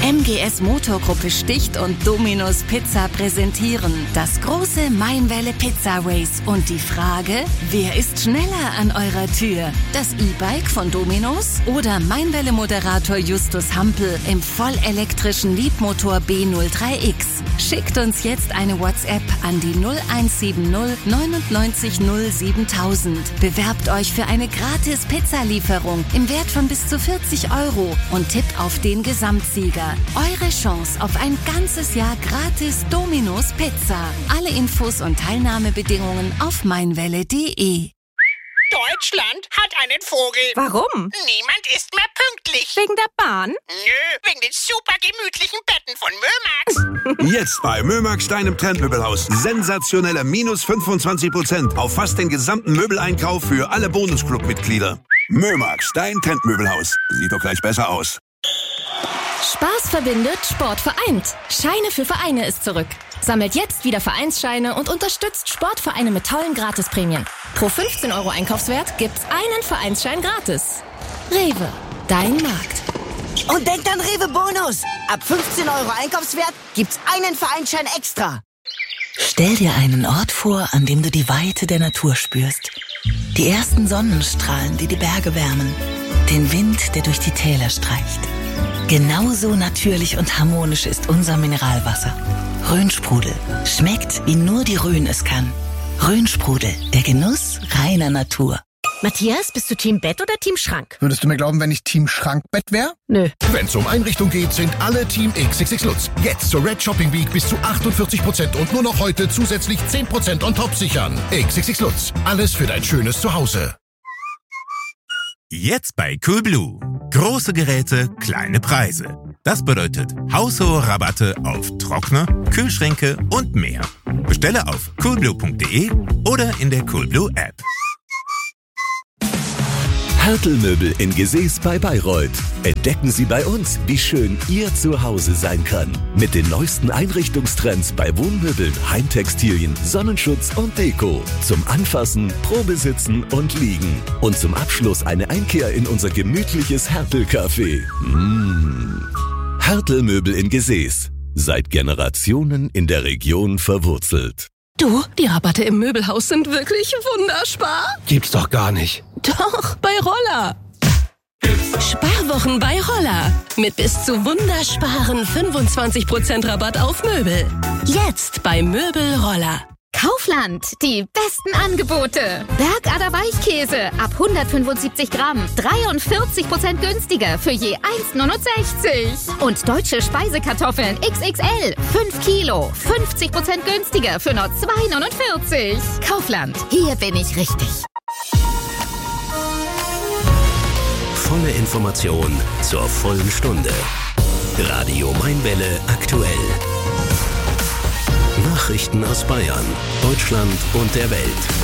MGS Motorgruppe Sticht und Domino's Pizza präsentieren das große Mainwelle Pizza Race und die Frage, wer ist schneller an eurer Tür? Das E-Bike von Domino's oder Mainwelle-Moderator Justus Hampel im vollelektrischen Liebmotor B03X? Schickt uns jetzt eine WhatsApp an die 0170 99 07000. Bewerbt euch für eine gratis Pizzalieferung im Wert von bis zu 40 € und tippt auf den Gesamtsieger. Eure Chance auf ein ganzes Jahr gratis Domino's Pizza. Alle Infos und Teilnahmebedingungen auf meinwelle.de. Deutschland hat einen Vogel. Warum? Niemand ist mehr pünktlich. Wegen der Bahn? Nö, wegen den super gemütlichen Betten von Mömax. Jetzt bei Mömax, deinem Trendmöbelhaus. Sensationelle minus 25% auf fast den gesamten Möbeleinkauf für alle Bonusclub-Mitglieder. Mömax, dein Trendmöbelhaus. Sieht doch gleich besser aus. Spaß verbindet, Sport vereint. Scheine für Vereine ist zurück. Sammelt jetzt wieder Vereinsscheine und unterstützt Sportvereine mit tollen Gratisprämien. Pro 15 € Einkaufswert gibt's einen Vereinsschein gratis. Rewe, dein Markt. Und denkt an Rewe Bonus. Ab 15 € Einkaufswert gibt's einen Vereinsschein extra. Stell dir einen Ort vor, an dem du die Weite der Natur spürst. Die ersten Sonnenstrahlen, die die Berge wärmen. Den Wind, der durch die Täler streicht. Genauso natürlich und harmonisch ist unser Mineralwasser. Rhönsprudel. Schmeckt, wie nur die Rhön es kann. Rhönsprudel. Der Genuss reiner Natur. Matthias, bist du Team Bett oder Team Schrank? Würdest du mir glauben, wenn ich Team Schrankbett wäre? Nö. Wenn es um Einrichtung geht, sind alle Team XXX Lutz. Jetzt zur Red Shopping Week bis zu 48% und nur noch heute zusätzlich 10% on top sichern. XXX Lutz. Alles für dein schönes Zuhause. Jetzt bei Coolblue. Große Geräte, kleine Preise. Das bedeutet haushohe Rabatte auf Trockner, Kühlschränke und mehr. Bestelle auf coolblue.de oder in der Coolblue App. Hertel-Möbel in Gesäß bei Bayreuth. Entdecken Sie bei uns, wie schön Ihr Zuhause sein kann. Mit den neuesten Einrichtungstrends bei Wohnmöbeln, Heimtextilien, Sonnenschutz und Deko. Zum Anfassen, Probesitzen und Liegen. Und zum Abschluss eine Einkehr in unser gemütliches Hertel-Café. Hertel-Möbel in Gesäß. Seit Generationen in der Region verwurzelt. Du, die Rabatte im Möbelhaus sind wirklich wunderspar. Gibt's doch gar nicht. Doch, bei Roller. Sparwochen bei Roller. Mit bis zu wundersparen 25% Rabatt auf Möbel. Jetzt bei Möbel Roller. Kaufland, die besten Angebote. Bergader Weichkäse ab 175 Gramm, 43% günstiger für je 1,69. Und deutsche Speisekartoffeln XXL, 5 Kilo, 50% günstiger für nur 2,49. Kaufland, hier bin ich richtig. Volle Information zur vollen Stunde. Radio Mainwelle aktuell. Nachrichten aus Bayern, Deutschland und der Welt.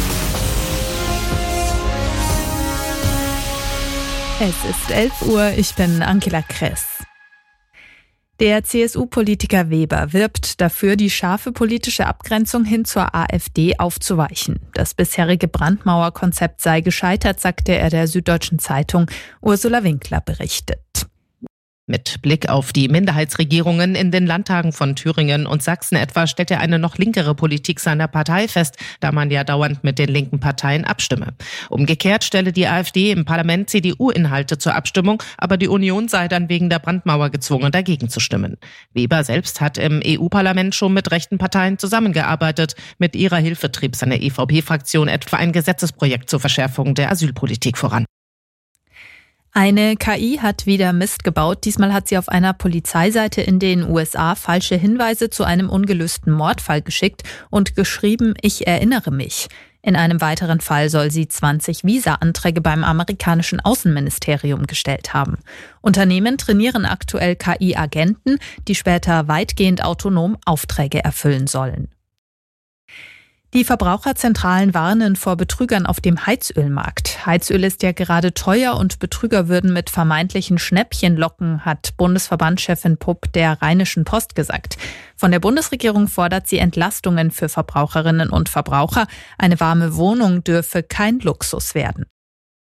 Es ist 11 Uhr, ich bin Angela Kress. Der CSU-Politiker Weber wirbt dafür, die scharfe politische Abgrenzung hin zur AfD aufzuweichen. Das bisherige Brandmauerkonzept sei gescheitert, sagte er der Süddeutschen Zeitung. Ursula Winkler berichtet. Mit Blick auf die Minderheitsregierungen in den Landtagen von Thüringen und Sachsen etwa stellt er eine noch linkere Politik seiner Partei fest, da man ja dauernd mit den linken Parteien abstimme. Umgekehrt stelle die AfD im Parlament CDU-Inhalte zur Abstimmung, aber die Union sei dann wegen der Brandmauer gezwungen, dagegen zu stimmen. Weber selbst hat im EU-Parlament schon mit rechten Parteien zusammengearbeitet. Mit ihrer Hilfe trieb seine EVP-Fraktion etwa ein Gesetzesprojekt zur Verschärfung der Asylpolitik voran. Eine KI hat wieder Mist gebaut. Diesmal hat sie auf einer Polizeiseite in den USA falsche Hinweise zu einem ungelösten Mordfall geschickt und geschrieben, ich erinnere mich. In einem weiteren Fall soll sie 20 Visa-Anträge beim amerikanischen Außenministerium gestellt haben. Unternehmen trainieren aktuell KI-Agenten, die später weitgehend autonom Aufträge erfüllen sollen. Die Verbraucherzentralen warnen vor Betrügern auf dem Heizölmarkt. Heizöl ist ja gerade teuer und Betrüger würden mit vermeintlichen Schnäppchen locken, hat Bundesverbandschefin Pupp der Rheinischen Post gesagt. Von der Bundesregierung fordert sie Entlastungen für Verbraucherinnen und Verbraucher. Eine warme Wohnung dürfe kein Luxus werden.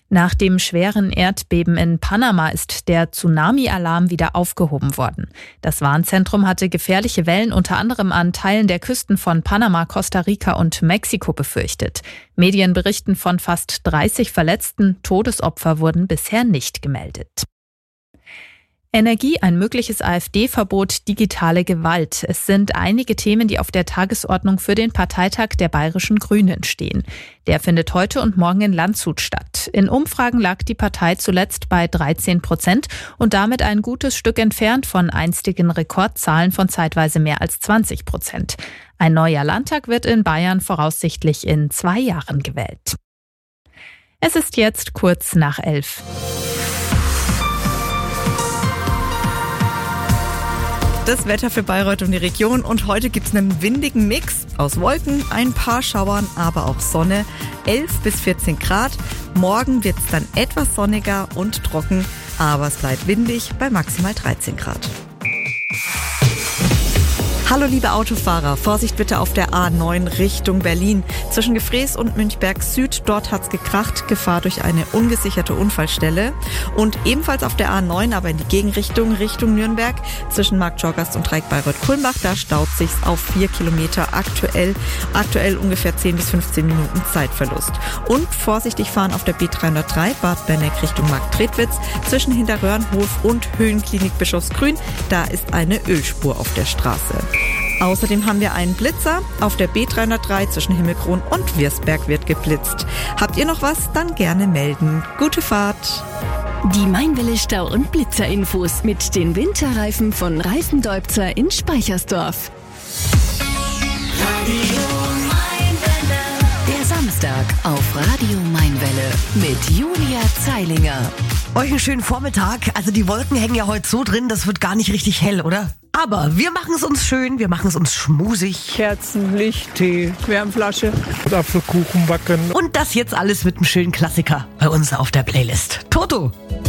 Nach dem schweren Erdbeben in Panama ist der Tsunami-Alarm wieder aufgehoben worden. Das Warnzentrum hatte gefährliche Wellen unter anderem an Teilen der Küsten von Panama, Costa Rica und Mexiko befürchtet. Medien berichten von fast 30 Verletzten. Todesopfer wurden bisher nicht gemeldet. Energie, ein mögliches AfD-Verbot, digitale Gewalt. Es sind einige Themen, die auf der Tagesordnung für den Parteitag der Bayerischen Grünen stehen. Der findet heute und morgen in Landshut statt. In Umfragen lag die Partei zuletzt bei 13% und damit ein gutes Stück entfernt von einstigen Rekordzahlen von zeitweise mehr als 20%. Ein neuer Landtag wird in Bayern voraussichtlich in 2 Jahren gewählt. Es ist jetzt kurz nach 11. Das Wetter für Bayreuth und die Region und heute gibt es einen windigen Mix aus Wolken, ein paar Schauern, aber auch Sonne, 11 bis 14 Grad. Morgen wird es dann etwas sonniger und trocken, aber es bleibt windig bei maximal 13 Grad. Hallo liebe Autofahrer, Vorsicht bitte auf der A9 Richtung Berlin. Zwischen Gefrees und Münchberg Süd, dort hat's gekracht, Gefahr durch eine ungesicherte Unfallstelle. Und ebenfalls auf der A9, aber in die Gegenrichtung, Richtung Nürnberg, zwischen Marktschorgast und Dreieck Bayreuth-Kulmbach, da staut sich's auf 4 Kilometer aktuell ungefähr 10 bis 15 Minuten Zeitverlust. Und vorsichtig fahren auf der B303 Bad Benneck Richtung Marktredwitz, zwischen Hinterröhrenhof und Höhenklinik Bischofsgrün, da ist eine Ölspur auf der Straße. Außerdem haben wir einen Blitzer. Auf der B303 zwischen Himmelkron und Wirsberg wird geblitzt. Habt ihr noch was? Dann gerne melden. Gute Fahrt! Die Mainwelle Stau- und Blitzerinfos mit den Winterreifen von Reifendeubzer in Speichersdorf. Radio Mainwelle. Der Samstag auf Radio Mainwelle mit Julia Zeilinger. Euch einen schönen Vormittag. Also die Wolken hängen ja heute so drin, das wird gar nicht richtig hell, oder? Aber wir machen es uns schön, wir machen es uns schmusig. Kerzen, Licht, Tee, Wärmflasche. Und Apfelkuchen backen. Und das jetzt alles mit einem schönen Klassiker bei uns auf der Playlist. Toto!